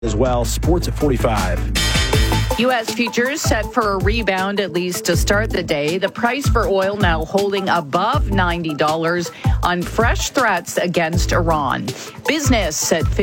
as well. Sports at 45. U.S. futures set for a rebound, at least to start the day. The price for oil now holding above $90 on fresh threats against Iran. Business at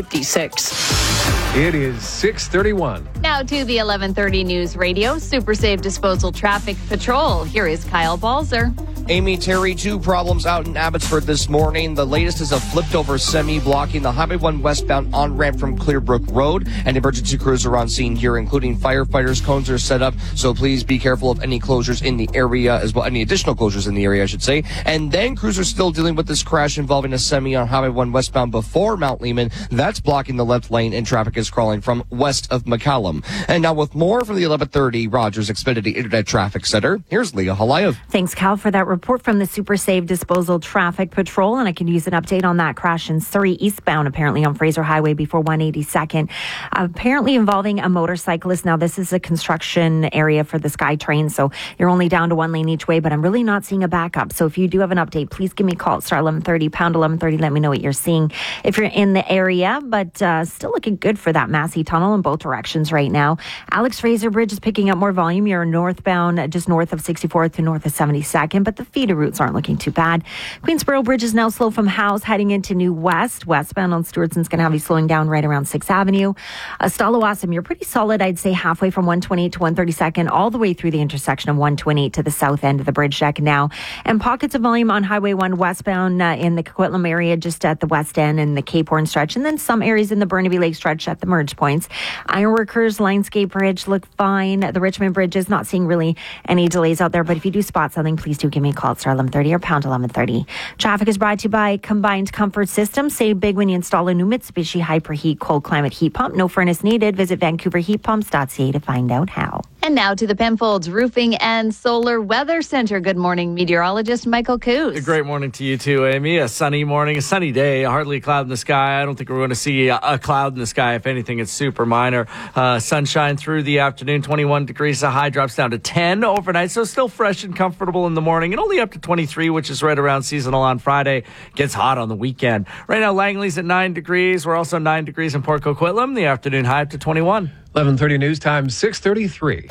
56. It is 6:31. Now to the 11:30 News Radio Super Safe Disposal Traffic Patrol. Here is Kyle Balzer. Amy, Terry, 2 problems out in Abbotsford this morning. The latest is a flipped-over semi blocking the Highway 1 westbound on-ramp from Clearbrook Road. And emergency crews are on scene here, including firefighters. Cones are set up, so please be careful of any closures in the area as well, any additional closures in the area, I should say. And then crews are still dealing with this crash involving a semi on Highway 1 westbound before Mount Lehman. That's blocking the left lane, and traffic is crawling from west of McCallum. And now with more from the 11:30 Rogers Xfinity Internet Traffic Center, here's Leah Halayev. Thanks, Cal, for that report from the Super Safe Disposal Traffic Patrol. And I can use an update on that crash in Surrey eastbound, apparently on Fraser Highway before 182nd. Apparently involving a motorcyclist. Now, this is a construction area for the SkyTrain, so you're only down to 1 lane each way, but I'm really not seeing a backup. So if you do have an update, please give me a call at star 1130, pound 1130. Let me know what you're seeing if you're in the area, but still looking good for that Massey Tunnel in both directions right now. Alex Fraser Bridge is picking up more volume. You're northbound, just north of 64th to north of 72nd, but the feeder routes aren't looking too bad. Queensboro Bridge is now slow from Howes heading into New West. Westbound on Stewartson's going to have you slowing down right around 6th Avenue. Stallawasam, you're pretty solid, I'd say, halfway from 128 to 132nd, all the way through the intersection of 128 to the south end of the bridge deck now. And pockets of volume on Highway 1 westbound in the Coquitlam area, just at the west end and the Cape Horn stretch, and then some areas in the Burnaby Lake stretch at the merge points. Ironworkers, Lionsgate Bridge look fine. The Richmond Bridge is not seeing really any delays out there, but if you do spot something, please do give me a call at star 1130 or pound 1130. Traffic is brought to you by Combined Comfort Systems. Save big when you install a new Mitsubishi Hyperheat cold climate heat pump. No furnace needed. Visit VancouverHeatPumps.ca to find out how. And now to the Penfolds Roofing and Solar Weather Center. Good morning, meteorologist Michael Coos. A great morning to you too, Amy. A sunny morning, a sunny day, hardly a cloud in the sky. I don't think we're going to see a cloud in the sky. If anything, it's super minor. Sunshine through the afternoon, 21 degrees. The high drops down to 10 overnight, so still fresh and comfortable in the morning, and only up to 23, which is right around seasonal on Friday. Gets hot on the weekend. Right now, Langley's at 9 degrees. We're also 9 degrees in Port Coquitlam. The afternoon high up to 21. 11:30 news time, 6:33.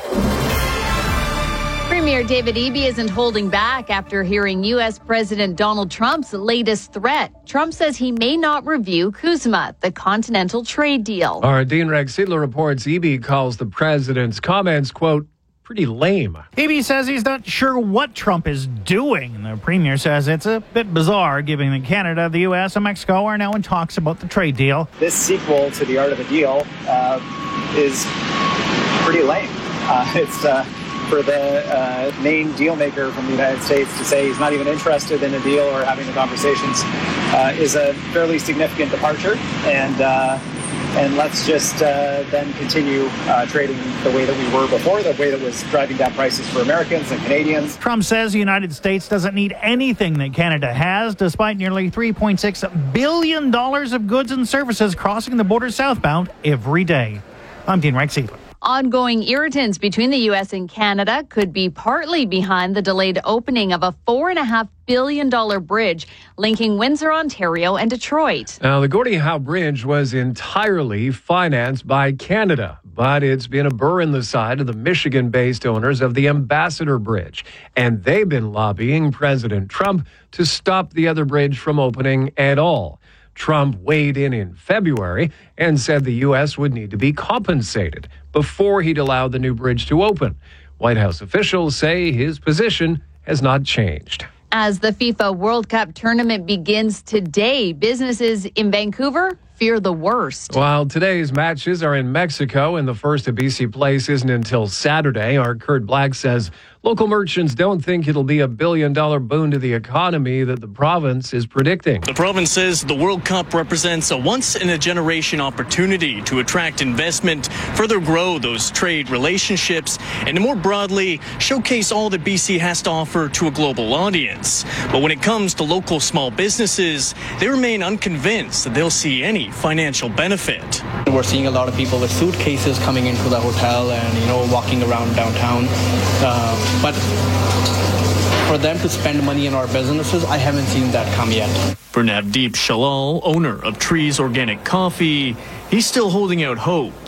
Premier David Eby isn't holding back after hearing U.S. President Donald Trump's latest threat. Trump says he may not review CUSMA, the Continental Trade Deal. Our Dean Rex Siedler reports Eby calls the president's comments, quote, pretty lame. Eby says he's not sure what Trump is doing. The premier says it's a bit bizarre, given that Canada, the U.S., and Mexico are now in talks about the trade deal. This sequel to The Art of the Deal is pretty lame. It's for the main deal maker from the United States to say he's not even interested in a deal or having the conversations is a fairly significant departure. And let's just then continue trading the way that we were before, the way that was driving down prices for Americans and Canadians. Trump says the United States doesn't need anything that Canada has, despite nearly $3.6 billion of goods and services crossing the border southbound every day. I'm Dean Rex Siedler. Ongoing irritants between the U.S. and Canada could be partly behind the delayed opening of a $4.5 billion bridge linking Windsor, Ontario and Detroit. Now, the Gordie Howe Bridge was entirely financed by Canada, but it's been a burr in the side of the Michigan-based owners of the Ambassador Bridge, and they've been lobbying President Trump to stop the other bridge from opening at all. Trump weighed in February and said the U.S. would need to be compensated before he'd allow the new bridge to open. White House officials say his position has not changed. As the FIFA World Cup tournament begins today, businesses in Vancouver fear the worst. While today's matches are in Mexico and the first at BC Place isn't until Saturday, our Kurt Black says local merchants don't think it'll be $1 billion boon to the economy that the province is predicting. The province says the World Cup represents a once-in-a-generation opportunity to attract investment, further grow those trade relationships, and to more broadly showcase all that BC has to offer to a global audience. But when it comes to local small businesses, they remain unconvinced that they'll see any financial benefit. We're seeing a lot of people with suitcases coming into the hotel and, walking around downtown. But for them to spend money in our businesses, I haven't seen that come yet. For Navdeep Shalal, owner of Trees Organic Coffee, he's still holding out hope